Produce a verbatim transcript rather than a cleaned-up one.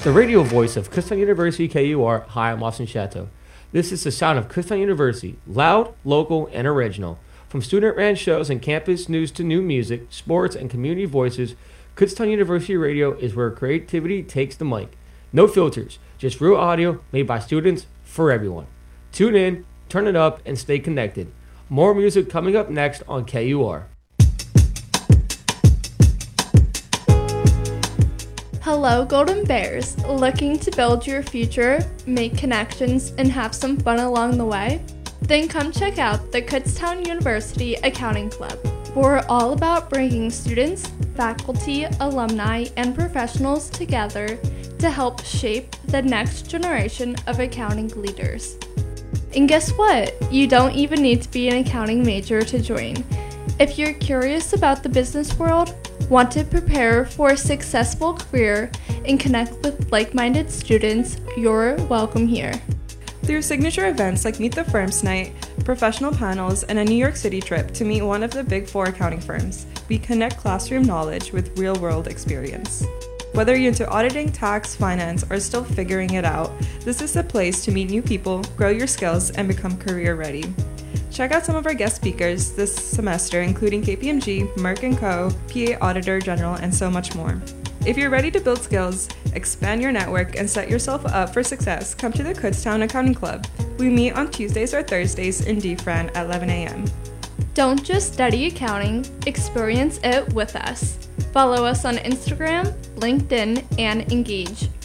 the radio voice of Kutztown University K U R. Hi, I'm Austin Chateau. This is the sound of Kutztown University, loud, local, and original. From student-ran shows and campus news to new music, sports, and community voices, Kutztown University Radio is where creativity takes the mic. No filters, just real audio made by students for everyone. Tune in, turn it up, and stay connected. More music coming up next on K U R. Hello, Golden Bears. Looking to build your future, make connections, and have some fun along the way? Then come check out the Kutztown University Accounting Club. We're all about bringing students, faculty, alumni, and professionals together to help shape the next generation of accounting leaders. And guess what? You don't even need to be an accounting major to join. If you're curious about the business world, want to prepare for a successful career, and connect with like-minded students, you're welcome here. Through signature events like Meet the Firms Night, professional panels, and a New York City trip to meet one of the big four accounting firms, we connect classroom knowledge with real-world experience. Whether you're into auditing, tax, finance, or still figuring it out, this is the place to meet new people, grow your skills, and become career ready. Check out some of our guest speakers this semester, including K P M G, Merck and Co., P A Auditor General, and so much more. If you're ready to build skills, expand your network, and set yourself up for success, come to the Kutztown Accounting Club. We meet on Tuesdays or Thursdays in D Fran at eleven a.m. Don't just study accounting, experience it with us. Follow us on Instagram, LinkedIn, and Engage.